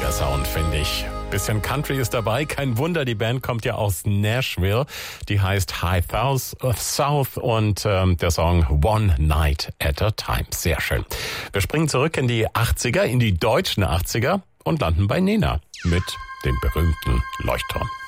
der Sound, finde ich. Bisschen Country ist dabei. Kein Wunder, die Band kommt ja aus Nashville. Die heißt High South und der Song One Night at a Time. Sehr schön. Wir springen zurück in die 80er, in die deutschen 80er und landen bei Nena mit dem berühmten Leuchtturm.